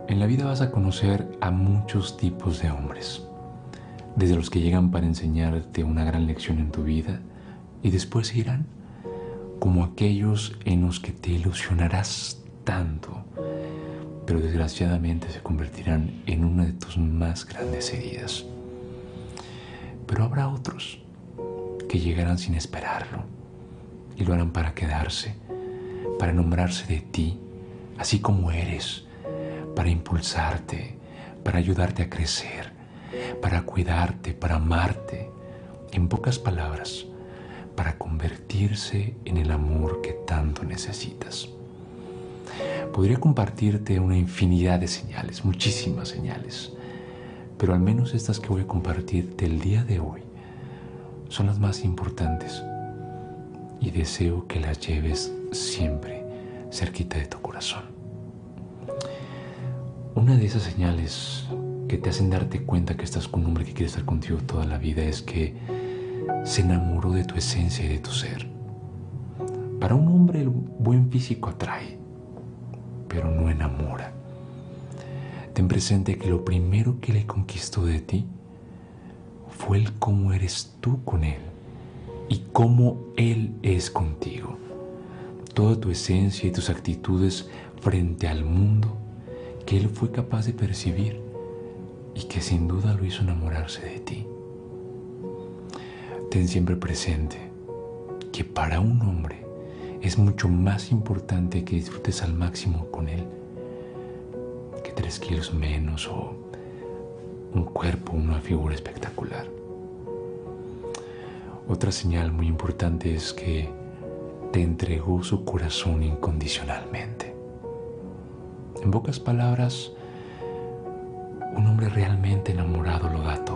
En la vida vas a conocer a muchos tipos de hombres, desde los que llegan para enseñarte una gran lección en tu vida y después se irán, como aquellos en los que te ilusionarás tanto, pero desgraciadamente se convertirán en una de tus más grandes heridas. Pero habrá otros que llegarán sin esperarlo y lo harán para quedarse, para enamorarse de ti, así como eres, para impulsarte, para ayudarte a crecer, para cuidarte, para amarte. En pocas palabras, para convertirse en el amor que tanto necesitas. Podría compartirte una infinidad de señales, muchísimas señales, pero al menos estas que voy a compartirte el día de hoy son las más importantes y deseo que las lleves siempre cerquita de tu corazón. Una de esas señales que te hacen darte cuenta que estás con un hombre que quiere estar contigo toda la vida es que se enamoró de tu esencia y de tu ser. Para un hombre el buen físico atrae, pero no enamora. Ten presente que lo primero que le conquistó de ti fue el cómo eres tú con él y cómo él es contigo. Toda tu esencia y tus actitudes frente al mundo que él fue capaz de percibir y que sin duda lo hizo enamorarse de ti. Ten siempre presente que para un hombre es mucho más importante que disfrutes al máximo con él que 3 kilos menos o un cuerpo, una figura espectacular. Otra señal muy importante es que te entregó su corazón incondicionalmente. En pocas palabras, un hombre realmente enamorado lo da todo.